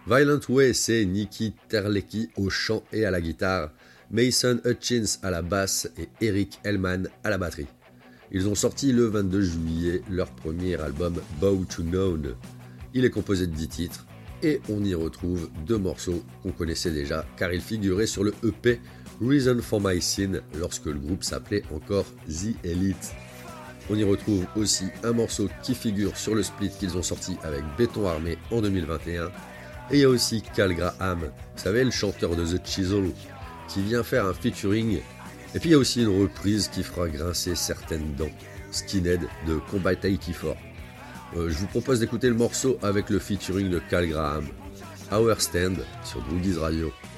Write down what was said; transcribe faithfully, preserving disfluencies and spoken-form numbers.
Violent Way, c'est Nicky Terlecki au chant et à la guitare, Mason Hutchins à la basse et Eric Hellman à la batterie. Ils ont sorti le vingt-deux juillet leur premier album Bow to Known. Il est composé de dix titres et on y retrouve deux morceaux qu'on connaissait déjà car ils figuraient sur le E P Reason for My Sin lorsque le groupe s'appelait encore The Elite. On y retrouve aussi un morceau qui figure sur le split qu'ils ont sorti avec Béton Armé en deux mille vingt et un. Et il y a aussi Cal Graham, vous savez le chanteur de The Chisel, qui vient faire un featuring. Et puis il y a aussi une reprise qui fera grincer certaines dents, Skinhead de Combat eighty-four. Euh, je vous propose d'écouter le morceau avec le featuring de Cal Graham, Our Stand sur Droogies Radio.